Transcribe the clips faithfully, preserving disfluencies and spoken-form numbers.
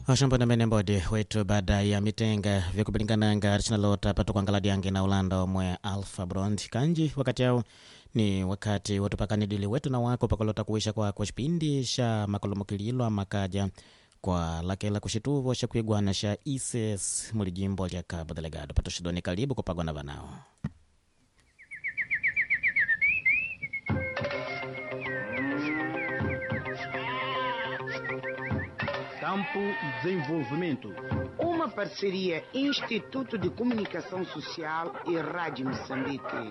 Washombo na mene mbodi wetu baada ya mitenga vya kupilingananga richinalota pato kwa ngaladi yange na ulando mwe Alpha Brond kanji. Wakati yao ni wakati watu pakanidili wetu na wako pakalota kuwisha kwa kwa shipindi sha makolomokililo makaja kwa lakela kushituvo sha kuigwana sha I S E S muli jimbo lya Cabo Delgado. Pato shidoni karibu kupagwa na vanao. Campo e Desenvolvimento. Uma parceria Instituto de Comunicação Social e Rádio Moçambique.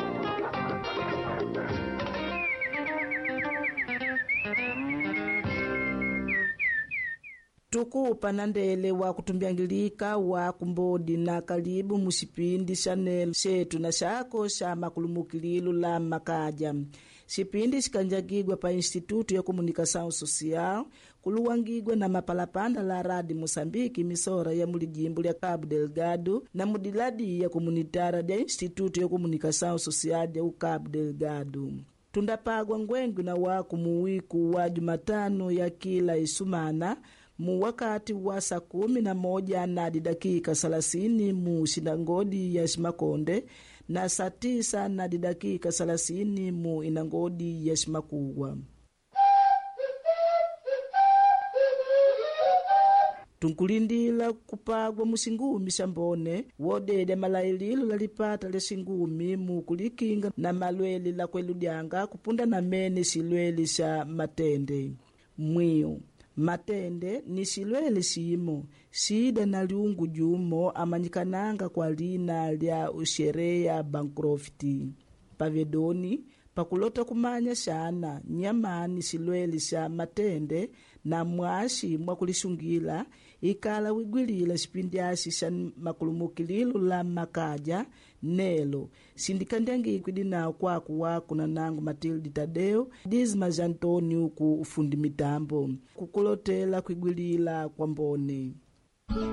Tukupa na ndele wa kutumbiangilika wa kumbodi na karibu musipindi chanel shetu na shako sha makulumukililu la makaja. Shipindi shikanjagigwa pa Instituto ya Komunikação Social kuluwangigwa na mapalapanda la Radi Moçambique misora ya mulijimbo ya Cabo Delgado na mudiladi ya komunitara ya Instituto ya Komunikação Social ya Cabo Delgado. Tundapagwa ngwengu na waku muwiku wa Jumatano ya kila isumana mu wakati wa saa kumi na moja na dakika salasini mu sinangodi ya Shimakonde na saa tisa na dakika salasini mu inangodi ya Shimakugwa. Tunkulindila kupagwa musingumi shambone wodede malaililu lalipata le singumi mu kulikinga na malweli la kweludyanga kupunda na mene silweli sha matende mwiyo. Matende ni silwele simo, sida na liungu jumo amanyikananga kwa lina lya usherea bankrofti. Pavedoni, pakulota kumanya shana, nyamani silwele sha matende na mwashi mwakulishungila, ikala wigwilila shipindiashi sha makulumukililu la makaja, nelo. Sindikandiangi kwidina kwa kuwa kuna nangu Matildi Tadeo, Dizma Jantoni uku ufundi mitambo. Kukulotela kwigwilila kwa mbone.